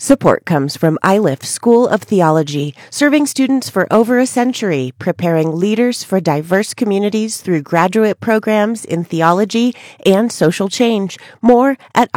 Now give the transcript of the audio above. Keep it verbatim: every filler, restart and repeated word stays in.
Support comes from I L I F School of Theology, serving students for over a century, preparing leaders for diverse communities through graduate programs in theology and social change. More at